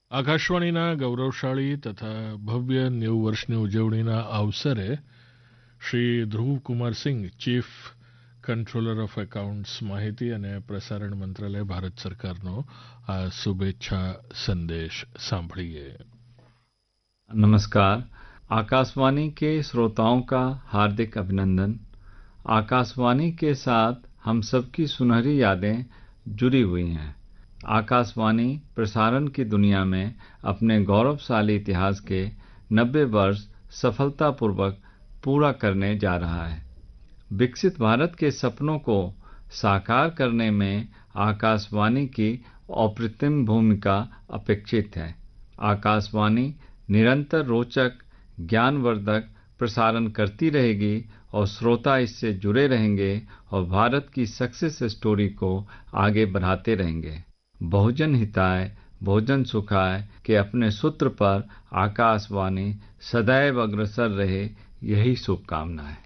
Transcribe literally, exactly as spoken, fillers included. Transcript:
આકાશવાણીના ગૌરવશાળી તથા ભવ્ય નેવું વર્ષની ઉજવણીના અવસરે Shri Dhruvkumar Singh, chief controller of accounts, માહિતી અને પ્રસારણ મંત્રાલય, ભારત સરકારનો આ શુભેચ્છા સંદેશ સાંભળીએ। नमस्कार। आकाशवाणी के श्रोताओं का हार्दिक अभिनंदन। आकाशवाणी के साथ हम सबकी सुनहरी यादें जुड़ी हुई हैं। आकाशवाणी प्रसारण की दुनिया में अपने गौरवशाली इतिहास के नब्बे वर्ष सफलतापूर्वक पूरा करने जा रहा है। विकसित भारत के सपनों को साकार करने में आकाशवाणी की अप्रतिम भूमिका अपेक्षित है। आकाशवाणी निरंतर रोचक, ज्ञानवर्धक प्रसारण करती रहेगी और श्रोता इससे जुड़े रहेंगे और भारत की सक्सेस स्टोरी को आगे बढ़ाते रहेंगे। बहुजन हिताय, बहुजन सुखाय के अपने सूत्र पर आकाशवाणी सदैव अग्रसर रहे, यही शुभकामना है।